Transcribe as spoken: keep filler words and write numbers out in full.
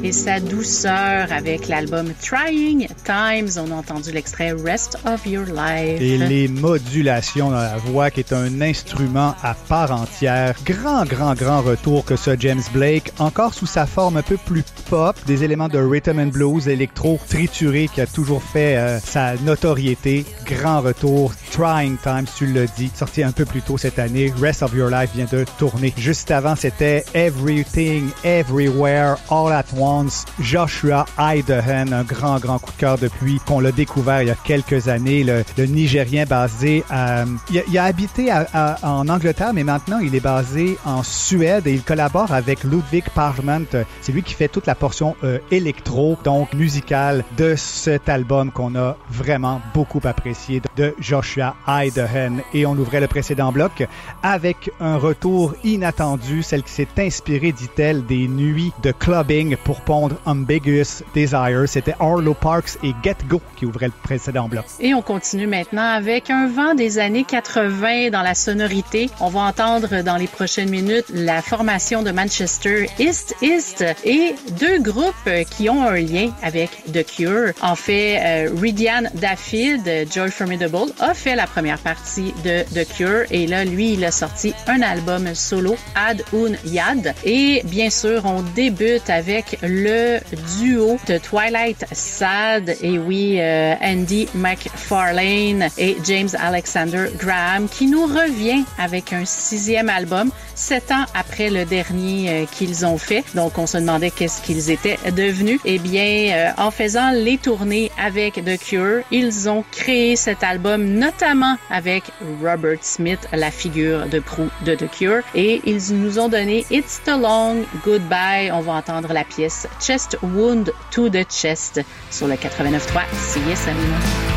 et sa douceur avec l'album Trying Times. On a entendu l'extrait Rest of Your Life. Et les modulations dans la voix qui est un instrument à part entière. Grand, grand, grand retour que ça, James Blake. Encore sous sa forme un peu plus pop, des éléments de rhythm and blues, électro trituré qui a toujours fait euh, sa notoriété. Grand retour. Trying Times, tu l'as dit, sorti un peu plus tôt cette année. Rest of Your Life vient de tourner. Juste avant, c'était Everything, Everywhere, All at Once. Joshua Idahan, un grand, grand coup de cœur depuis qu'on l'a découvert il y a quelques années. Le, le Nigérien basé à... Il a, il a habité à, à, en Angleterre, mais maintenant, il est basé en Suède et il collabore avec Ludwig Parment. C'est lui qui fait toute la portion euh, électro, donc musicale, de cet album qu'on a vraiment beaucoup apprécié de Joshua Idahan. Et on ouvrait le précédent bloc avec un retour inattendu, celle qui s'est inspirée, dit-elle, des nuits de clubbing pour pondre Ambiguous Desire. C'était Arlo Parks et Get Go qui ouvraient le précédent bloc. Et on continue maintenant avec un vent des années quatre-vingts dans la sonorité. On va entendre dans les prochaines minutes la formation de Manchester East East et deux groupes qui ont un lien avec The Cure. En fait, euh, Ridian Dafid, Joy Formidable, a fait la première partie de The Cure et là, lui, il a sorti un album solo, Ad Un Yad. Et bien sûr, on débute avec le duo de Twilight Sad et oui, euh, Andy McFarlane et James Alexander Graham qui nous revient avec un sixième album, sept ans après le dernier euh, qu'ils ont fait. Donc, on se demandait qu'est-ce qu'ils étaient devenus. Eh bien, euh, en faisant les tournées avec The Cure, ils ont créé cet album, notamment avec Robert Smith, la figure de proue de The Cure. Et ils nous ont donné It's the Long Goodbye. On va entendre la pièce Chest Wound to the Chest sur le quatre-vingt-neuf trois C I S M.